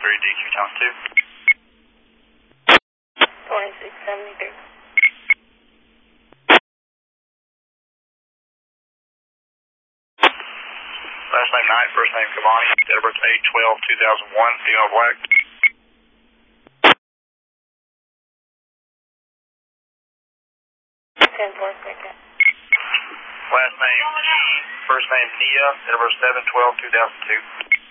DQ times 2. 2673. Last name Knight, first name Cavani, date of birth 8/12/2001, female black. 10-4, second. Last name G, first name Nia, date of birth 7/12/2002.